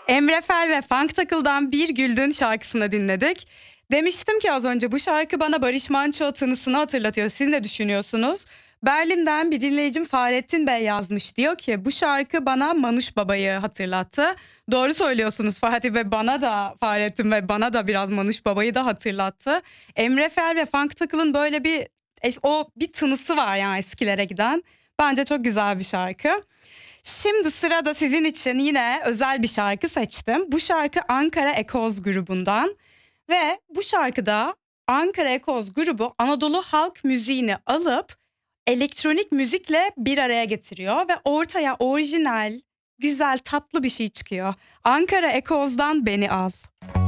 Emre Fel ve Funktackle'dan Bir Güldün şarkısını dinledik. Demiştim ki az önce bu şarkı bana Barış Manço tınısını hatırlatıyor. Siz ne düşünüyorsunuz? Berlin'den bir dinleyicim Fahrettin Bey yazmış. Diyor ki bu şarkı bana Manuş Baba'yı hatırlattı. Doğru söylüyorsunuz Fatih Bey, bana da Fahrettin Bey bana da biraz Manuş Baba'yı da hatırlattı. Emre Fel ve Funktackle'ın böyle bir tınısı var yani eskilere giden. Bence çok güzel bir şarkı. Şimdi sırada sizin için yine özel bir şarkı seçtim. Bu şarkı Ankara Ekoz grubundan ve bu şarkıda Ankara Ekoz grubu Anadolu halk müziğini alıp elektronik müzikle bir araya getiriyor ve ortaya orijinal, güzel, tatlı bir şey çıkıyor. Ankara Ekoz'dan Beni Al.